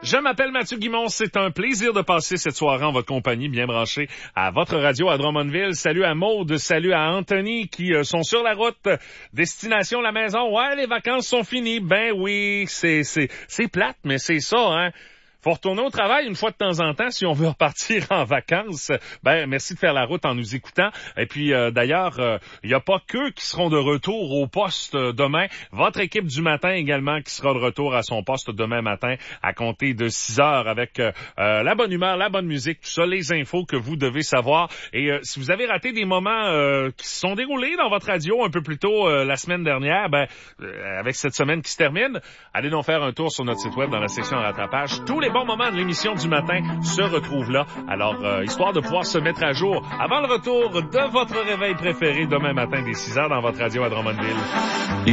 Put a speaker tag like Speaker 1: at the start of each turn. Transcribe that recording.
Speaker 1: Je m'appelle Mathieu Guimond, c'est un plaisir de passer cette soirée en votre compagnie, bien branchée à votre radio à Drummondville. Salut à Maude, salut à Anthony qui sont sur la route, destination la maison. Ouais, les vacances sont finies. Ben oui, c'est plate, mais c'est ça, hein. Faut retourner au travail une fois de temps en temps si on veut repartir en vacances. Ben merci de faire la route en nous écoutant. Et puis d'ailleurs, il n'y a pas qu'eux qui seront de retour au poste demain. Votre équipe du matin également qui sera de retour à son poste demain matin à compter de 6 heures avec la bonne humeur, la bonne musique, tout ça, les infos que vous devez savoir. Et si vous avez raté des moments qui se sont déroulés dans votre radio un peu plus tôt la semaine dernière, ben avec cette semaine qui se termine, allez donc faire un tour sur notre site web dans la section rattrapage. Tous les bons moments de l'émission du matin se retrouvent là. Alors, histoire de pouvoir se mettre à jour avant le retour de votre réveil préféré demain matin dès 6 heures dans votre radio à Drummondville.